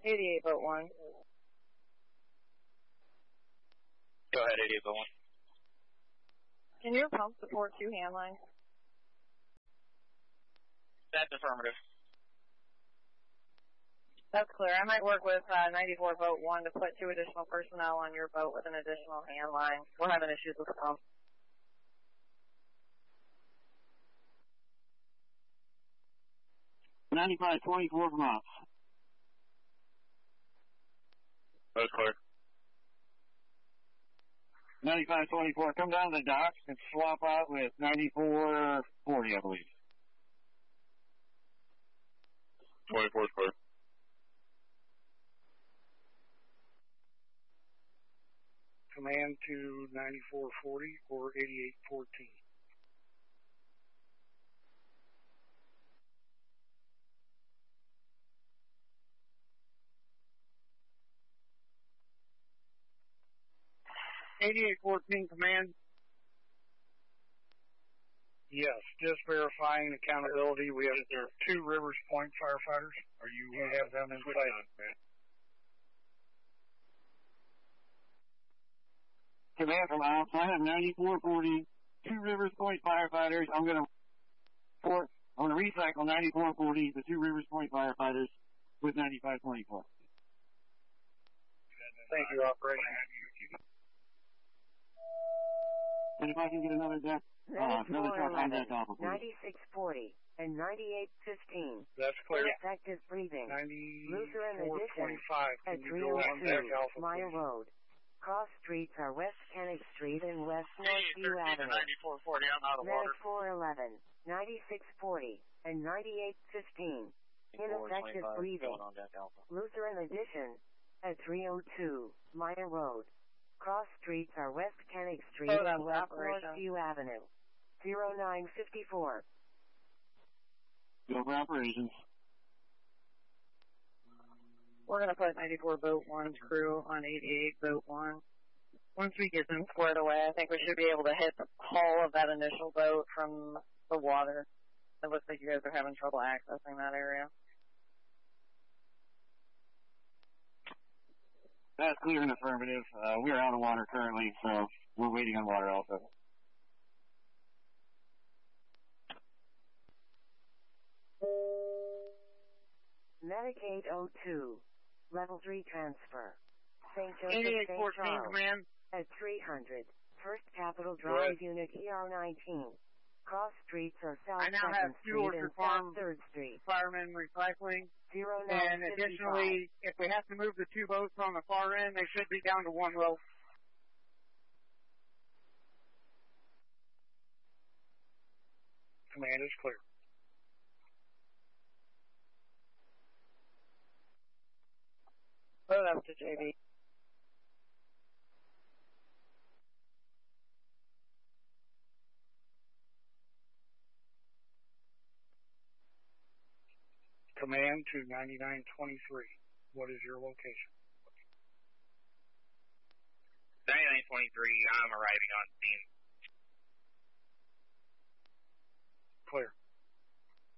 88 boat 1. Go ahead, 88 boat 1. Can your pump support 2 hand lines? That's affirmative. That's clear. I might work with 94 boat 1 to put 2 additional personnel on your boat with an additional hand line. We're having issues with the pump. $95.24 from ops. That's clear. 95.24, come down to the docks and swap out with 94.40, I believe. 24 is clear. Command to 9440 or 8814. Command. Yes, just verifying accountability. We have 2 Rivers Point firefighters. Are you have them in place? Command from ops, I have 94.40, 2 Rivers Point firefighters. I'm going to recycle 94.40, the 2 Rivers Point firefighters with 95.24. Thank you, Operation. And if I can get another truck on deck off of 9640 and 9815. That's clear. Effective breathing. 9425. At 302 Mile Road. Cross streets are West Kennick Street and West Northview Avenue. 9440, I'm out of water. 9411, 9640, and 9815. Ineffective breathing. Lutheran Addition at 302 Mile Road. Cross streets are West Kennick Street and West Northview Avenue. 0954. Go for operations. We're going to put 94 boat 1's crew on 88 boat 1. Once we get them squared away, I think we should be able to hit the hull of that initial boat from the water. It looks like you guys are having trouble accessing that area. That's clear and affirmative. We're out of water currently, so we're waiting on water also. Medicaid 02. Level 3 transfer. St. Joseph 8814, St. command. At 300. First Capital Drive, Unit ER19. Cross streets are South I now 2nd have Street 2 Orchard and Farm South 3rd Street. firemen recycling. 0955. And additionally, if we have to move the 2 boats on the far end, they should be down to 1 row. Command is clear. Load up to JB. Command to 9923. What is your location? 9923, I'm arriving on scene. Clear.